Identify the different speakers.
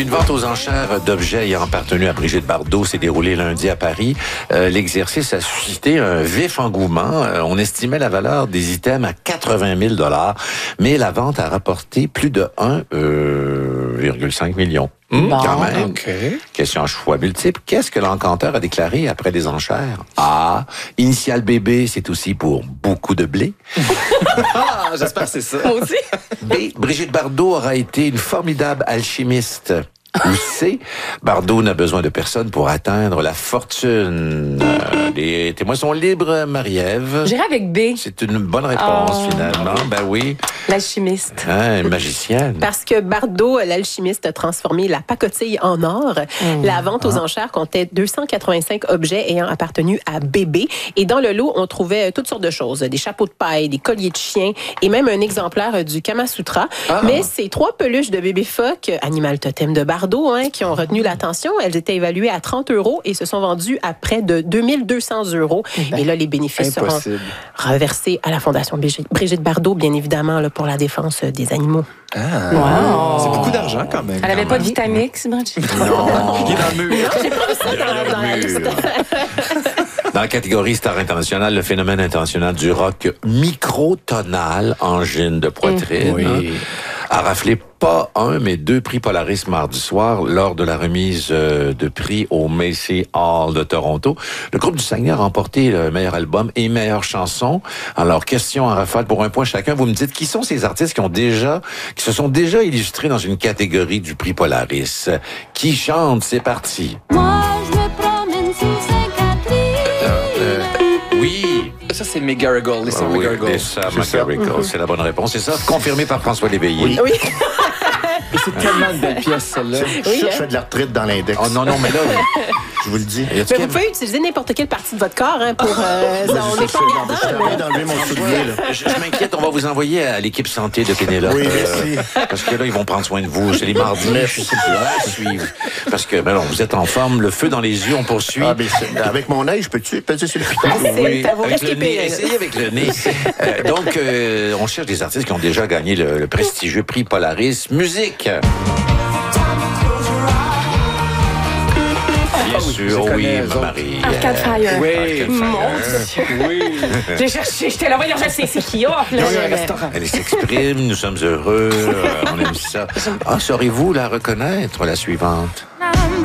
Speaker 1: Une vente aux enchères d'objets ayant appartenu à Brigitte Bardot s'est déroulée lundi à Paris. L'exercice a suscité un vif engouement. On estimait la valeur des items à 80 000 $, mais la vente a rapporté plus de 1,5 million. Quand même.
Speaker 2: Okay.
Speaker 1: Question à choix multiple. Qu'est-ce que l'encanteur a déclaré après les enchères? A. Initial bébé, c'est aussi pour beaucoup de blé.
Speaker 2: J'espère que c'est ça.
Speaker 3: Moi aussi.
Speaker 1: B. Brigitte Bardot aura été une formidable alchimiste. Ou C. Bardot n'a besoin de personne pour atteindre la fortune. Les témoins sont libres, Marie-Ève.
Speaker 3: J'irai avec B.
Speaker 1: C'est une bonne réponse, finalement. Ben oui.
Speaker 3: L'alchimiste.
Speaker 1: Hein, magicienne.
Speaker 4: Parce que Bardot, l'alchimiste, a transformé la pacotille en or. La vente aux enchères comptait 285 objets ayant appartenu à Bébé. Et dans le lot, on trouvait toutes sortes de choses. Des chapeaux de paille, des colliers de chien et même un exemplaire du Kama Sutra. Mais ces 3 peluches de bébé phoque, animal totem de Bardot, qui ont retenu l'attention, elles étaient évaluées à 30 € et se sont vendues à près de 2200 €. Et là, les bénéfices seront reversés à la Fondation Brigitte Bardot, bien évidemment, là, pour la défense des animaux.
Speaker 2: Wow. C'est beaucoup d'argent quand même.
Speaker 3: Elle n'avait pas de Vitamix, Brigitte.
Speaker 1: Non.
Speaker 2: Il est dans le mur.
Speaker 4: J'ai pas vu ça dans la liste.
Speaker 1: Dans la catégorie star internationale, le phénomène international du rock microtonal, angine de poitrine, a raflé pas un, mais 2 prix Polaris mardi soir lors de la remise de prix au Massey Hall de Toronto. Le groupe du Saguenay a remporté le meilleur album et meilleure chanson. Alors, question en rafale pour un point chacun. Vous me dites qui sont ces artistes qui se sont déjà illustrés dans une catégorie du prix Polaris? Qui chante? C'est parti.
Speaker 5: Moi, je me promène sous Sainte-Catherine.
Speaker 1: Oui.
Speaker 2: Ça, c'est McGarrigle. Lisa McGarrigle.
Speaker 1: Lisa McGarrigle, c'est la bonne réponse. C'est ça, confirmé par François Léveillé.
Speaker 4: Oui.
Speaker 2: Et c'est tellement une belle pièce, celle-là.
Speaker 6: Je fais de la retraite dans l'index.
Speaker 1: Oh non, mais là,
Speaker 6: Je vous le dis.
Speaker 4: Mais vous pouvez utiliser n'importe quelle partie de votre corps pour... on n'est pas
Speaker 6: Je suis en train d'enlever mon soulier, là.
Speaker 1: Je m'inquiète, on va vous envoyer à l'équipe santé de Pénélope.
Speaker 6: Oui, merci.
Speaker 1: Parce que là, ils vont prendre soin de vous. C'est les mardis, je sais pas, à suivre. Parce que, ben non, vous êtes en forme, le feu dans les yeux, on poursuit.
Speaker 6: Ah, ben, avec mon œil, je peux-tu peser sur le piton?
Speaker 4: C'est à vous
Speaker 1: avec le
Speaker 4: rescaper,
Speaker 1: nez.
Speaker 4: là.
Speaker 1: Essayez avec le nez. Donc, on cherche des artistes qui ont déjà gagné le prestigieux prix Polaris. Musique! Bien sûr, oui, Marie.
Speaker 3: Arcade Fire.
Speaker 2: Oui.
Speaker 3: Mon Dieu.
Speaker 2: Oui.
Speaker 3: J'ai cherché, j'étais là, voyons, je sais, c'est qui, là.
Speaker 1: Elle s'exprime, nous sommes heureux, on aime ça. Ah, saurez-vous la reconnaître, la suivante?